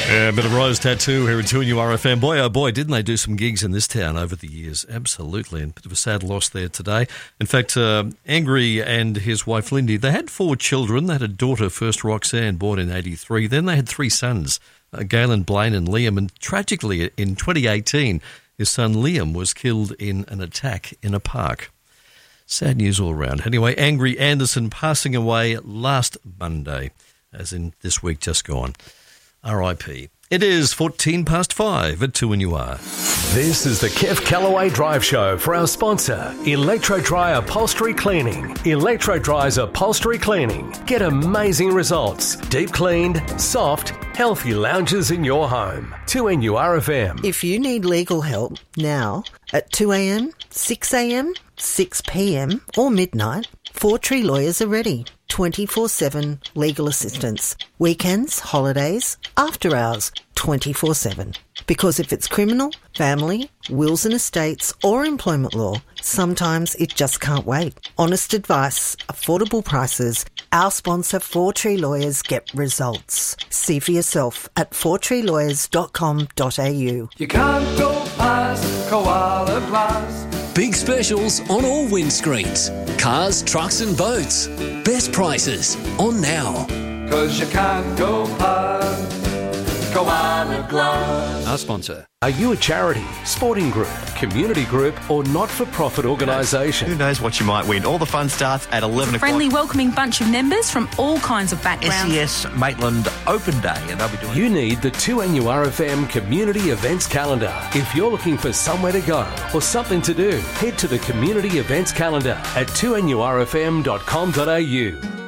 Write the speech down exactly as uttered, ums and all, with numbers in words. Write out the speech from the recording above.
Yeah, a bit of Rose Tattoo here at two N U R F M. Boy, oh boy, didn't they do some gigs in this town over the years. Absolutely. And a bit of a sad loss there today. In fact, uh, Angry and his wife Lindy, they had four children. They had a daughter, first Roxanne, born in eighty-three. Then they had three sons, uh, Galen, Blaine and Liam. And tragically, in twenty eighteen, his son Liam was killed in an attack in a park. Sad news all around. Anyway, Angry Anderson passing away last Monday, as in this week just gone. R I P. It is fourteen past five at two N U R. This is the Kev Callaway Drive Show for our sponsor, Electro Dry Upholstery Cleaning. Electro Dry's Upholstery Cleaning. Get amazing results. Deep cleaned, soft, healthy lounges in your home. two N U R F M. If you need legal help now at two a.m, six a.m, six p.m. or midnight, Four Tree Lawyers are ready. twenty-four seven legal assistance. Weekends, holidays, after hours, twenty-four seven. Because if it's criminal, family, wills and estates or employment law, sometimes it just can't wait. Honest advice, affordable prices. Our sponsor, Four Tree Lawyers, get results. See for yourself at four tree lawyers dot com dot a u. You can't go past Koala Glass. Big specials on all windscreens. Cars, trucks and boats. Best prices on now. Cause you can't go past Koala Glass. Our sponsor. Are you a charity, sporting group, community group or not-for-profit organisation? Who knows what you might win? All the fun starts at eleven o'clock. Friendly, welcoming bunch of members from all kinds of backgrounds. S E S Maitland Open Day, and they'll be doing... You need the two N U R F M Community Events Calendar. If you're looking for somewhere to go or something to do, head to the Community Events Calendar at two N U R F M dot com dot a u.